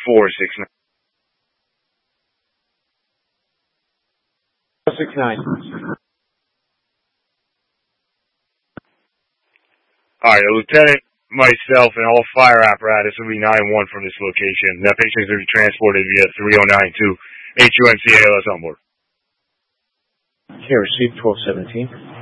469. 469. Alright, the lieutenant, myself, and all fire apparatus will be 9-1 from this location. That patient is going to be transported via 3092 HUNC ALS on board. Here, received 1217.